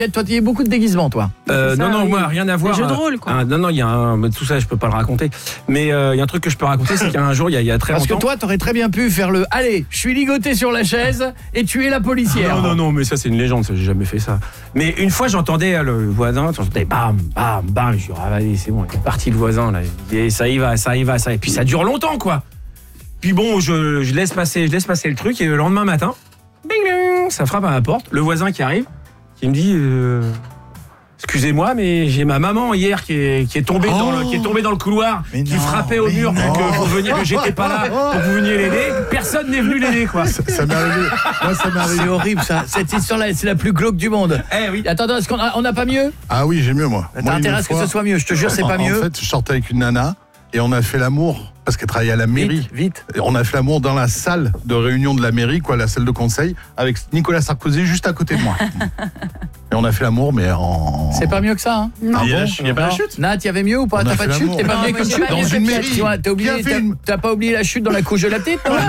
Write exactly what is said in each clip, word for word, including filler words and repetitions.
Toi, tu y as beaucoup de déguisements, toi. Euh, ça, non, non, oui. moi, rien à voir. jeux de rôle, quoi. Ah, non, non, il y a un, tout ça, je peux pas le raconter. Mais il euh, y a un truc que je peux raconter, c'est qu'un jour, il y, a, y a très Parce longtemps. que toi, t'aurais très bien pu faire le. Allez, je suis ligoté sur la chaise et tuer la policière. Non, non, non, mais ça, c'est une légende, ça, j'ai jamais fait ça. Mais une fois, j'entendais le voisin, j'entendais bam, bam, bam. Je suis ah, allez, c'est bon, il est parti le voisin, là. Et ça y va, ça y va, ça y va. Et puis ça dure longtemps, quoi. Puis bon, je, je laisse passer, je laisse passer le truc, et le lendemain matin, bing, bing, ça frappe à ma porte. Le voisin qui arrive, qui me dit. Euh, Excusez-moi, mais j'ai ma maman hier qui est, qui est tombée oh dans le, qui est tombée dans le couloir, mais qui non, frappait au mur pour que vous veniez, que j'étais pas là, pour que vous veniez l'aider. Personne n'est venu l'aider, quoi. Ça, ça m'est arrivé. Moi, ça m'est arrivé. C'est horrible, ça. Cette histoire-là, c'est la plus glauque du monde. Eh oui. Attends, est-ce qu'on a, on n'a pas mieux? Ah oui, j'ai mieux, moi. T'as intérêt à ce que ce soit mieux. Je te jure, c'est en, pas mieux. En fait, je sortais avec une nana et on a fait l'amour parce qu'elle travaillait à la mairie. Vite, vite. Et on a fait l'amour dans la salle de réunion de la mairie, quoi, la salle de conseil, avec Nicolas Sarkozy juste à côté de moi. Et on a fait l'amour, mais en. C'est pas mieux que ça, hein? Non. Ah Il y a, bon il y a pas la chute? Nat, il y avait mieux ou pas? On T'as a pas fait de chute? l'amour. T'es pas Non, mieux moi, que j'ai chute? pas Dans mieux une que mairie. Piat. Tu vois, t'as oublié, Qui a fait t'as, une- t'as pas oublié la chute dans la couche de la tête, toi?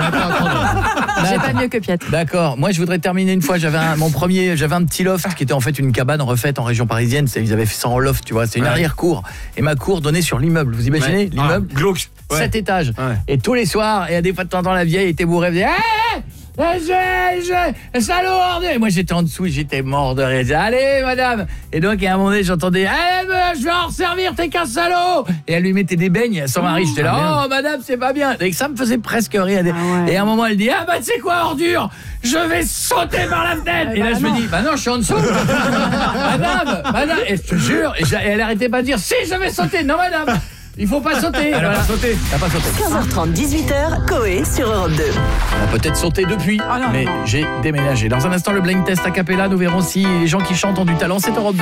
J'ai pas mieux que Piat. D'accord. Moi, je voudrais terminer une fois. J'avais un, mon premier, j'avais un petit loft qui était en fait une cabane refaite en région parisienne. C'est, ils avaient fait ça en loft, tu vois. C'est une Ouais. arrière-cour. Et ma cour donnait sur l'immeuble. Vous imaginez Ouais. l'immeuble? Ah, glauque. Ouais. Sept étages. Ouais. Et tous les soirs, et à des fois de temps en temps, la vieille était bourrée. Elle disait, hé, je, je, salaud hors de... Et moi, j'étais en dessous, j'étais mort de rire. Je disais, allez, madame. Et donc, à un moment donné, j'entendais, allez, me- je vais en resservir, t'es qu'un salaud. Et elle lui mettait des beignes, son mari. J'étais là, oh, madame, c'est pas bien. Et ça me faisait presque rire. Ah ouais. Et à un moment, elle dit, ah, bah, tu sais quoi, ordure? Je vais sauter par la fenêtre. Ah, Et là, bah, je non. me dis, bah non, je suis en dessous. Madame, madame. Et je te jure, et, j'a- et elle arrêtait pas de dire, si, je vais sauter. Non, madame. Il faut pas sauter. Elle a Voilà. pas sauté. Elle a pas sauté. quinze heures trente, dix-huit heures, Coé sur Europe deux. On a peut-être sauté depuis, Ah non, mais non. j'ai déménagé. Dans un instant, le blind test a cappella, nous verrons si les gens qui chantent ont du talent. C'est Europe deux.